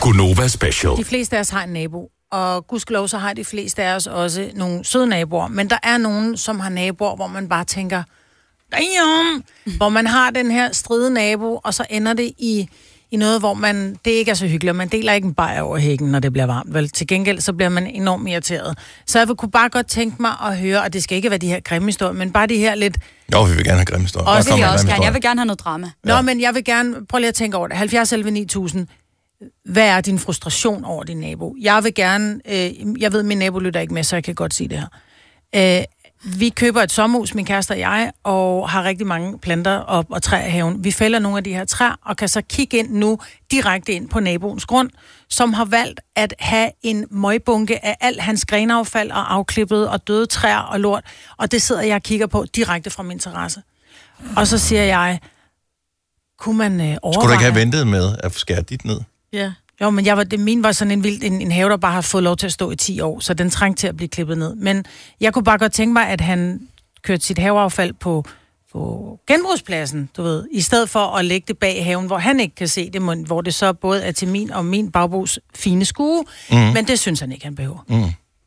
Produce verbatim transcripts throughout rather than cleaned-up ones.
Gunova Special. De fleste af os har en nabo, og gudskelov så har de fleste af os også nogle søde naboer. Men der er nogen, som har naboer, hvor man bare tænker, damn! Hvor man har den her stride nabo, og så ender det i, i noget, hvor man, det ikke er så hyggeligt. Man deler ikke en bajer over hækken, når det bliver varmt. Vel? Til gengæld, så bliver man enormt irriteret. Så jeg kunne bare godt tænke mig at høre, og det skal ikke være de her grimme historier, men bare de her lidt... Jo, vi vil gerne have grimme historier. Og det vil jeg også gerne. Jeg vil gerne have noget drama. Nå, ja. Men jeg vil gerne... Prøv lige at tænke over det. halvfjerds elleve ni tusind. Hvad er din frustration over din nabo? Jeg vil gerne... Øh, jeg ved, min nabo lytter ikke med, så jeg kan godt sige det her. Øh, vi køber et sommerhus, min kæreste og jeg, og har rigtig mange planter og, og træer i haven. Vi fælder nogle af de her træer, og kan så kigge ind nu direkte ind på naboens grund, som har valgt at have en møgbunke af alt hans grenaffald og afklippet og døde træer og lort. Og det sidder jeg og kigger på direkte fra min terrasse. Og så siger jeg, kunne man øh, overveje... Skulle du ikke have ventet med at skære dit ned? Ja. Jo, men jeg var, det, min var sådan en vild en, en have, der bare har fået lov til at stå i ti år, så den trængte til at blive klippet ned. Men jeg kunne bare godt tænke mig, at han kørte sit haveaffald på, på genbrugspladsen, du ved, i stedet for at lægge det bag haven, hvor han ikke kan se det, hvor det så både er til min og min bagbos fine skue, mm. men det synes han ikke, han behøver. Mm.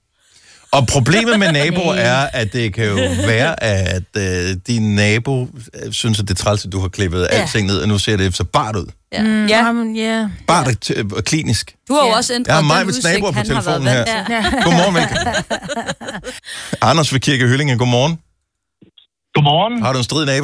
Og problemet med naboer er, at det kan jo være, at øh, din nabo synes, at det er træls, at du har klippet ja. alting ned, og nu ser det så bart ud. Ja. Mm, ja. Men, yeah. Bart og øh, klinisk. Du har jo ja. også ændret jeg har mig den med udsigt, naboer på han telefonen har her. været Ja. Godmorgen, velkommen. Anders ved Kirke Hyllinge, godmorgen. Godmorgen. Har du en strid nabo?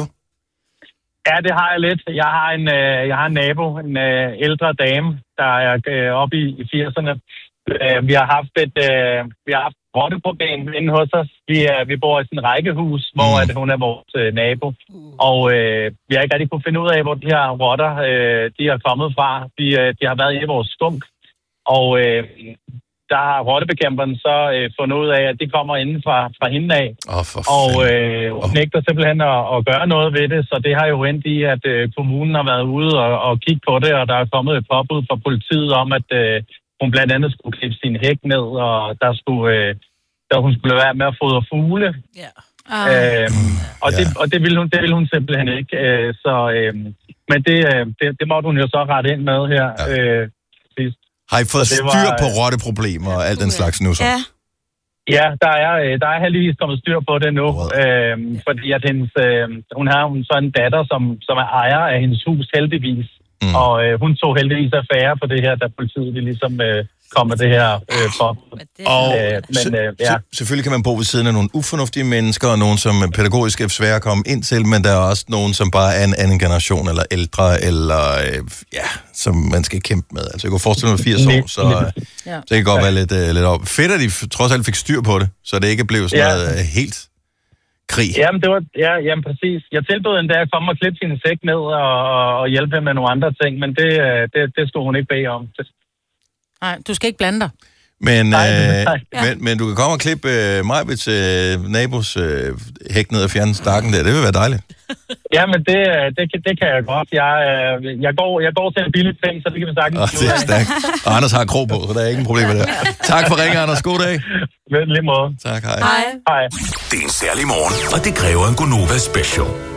Ja, det har jeg lidt. Jeg har en, øh, jeg har en nabo, en øh, ældre dame, der er øh, oppe i, i firserne. Øh, vi har haft et øh, vi har haft rotteproblem inde hos os. Vi, øh, vi bor i sådan en rækkehus, mm. hvor at hun er vores øh, nabo. Mm. Og øh, vi har ikke rigtig kunne finde ud af, hvor de her rotter øh, de er kommet fra. De, øh, de har været i vores skunk. Og øh, der har rottebekæmperen så øh, fundet ud af, at de kommer inden fra, fra hende af. Oh, og øh, hun nægter simpelthen at, at gøre noget ved det. Så det har jo endt i, at øh, kommunen har været ude og, og kigge på det, og der er kommet et påbud fra politiet om, at øh, hun blandt andet skulle klippe sin hæk ned, og der skulle, øh, der hun skulle være med at fodre fugle. Yeah. Uh. Øhm, og, yeah. det, og det ville hun, det ville hun simpelthen ikke. Øh, så, øh, men det, det, det måtte hun jo så rette ind med her ja. øh, sidst. Har I fået var, styr på rotteproblemer og alt den slags nu så? Ja. Ja, der er, der er heldigvis kommet styr på det nu, wow. øh, fordi at hendes, øh, hun har så en datter, som, som er ejer af hendes hus heldigvis, mm. og øh, hun tog heldigvis affære på det her, da politiet de ligesom øh, kom med det her øh, for. Og øh, men, øh, ja. selvfølgelig kan man bo ved siden af nogle ufornuftige mennesker, og nogen, som er pædagogisk er svære at komme ind til, men der er også nogen, som bare er en anden generation, eller ældre, eller øh, ja, som man skal kæmpe med. Altså jeg kunne forestille mig firs år, så, øh, ja. så det kan godt være lidt, øh, lidt op. Fedt, at de trods alt fik styr på det, så det ikke blev sådan ja. noget øh, helt krig. Jamen, det var, ja, jamen præcis. Jeg tilbød en dag at komme og klippe sin sæk ned og, og hjælpe hende med nogle andre ting, men det, det, det skulle hun ikke bede om. Nej, du skal ikke blande dig. Men, nej, øh, nej. men, men du kan komme og klippe øh, mig ved til øh, nabos øh, hæk ned og fjerne stakken der. Det vil være dejligt. Ja, men det, det, det kan jeg godt. Jeg, jeg, går, jeg går til en billig ting, så det kan vi sagtens. Oh, det er stærkt. Og Anders har krog på, så der er ikke en problem med det. Tak for ringen, Anders. God dag. Vel lige måde. Tak, hej. Hej. Hej. Det er en særlig morgen, og det kræver en Gunova Special.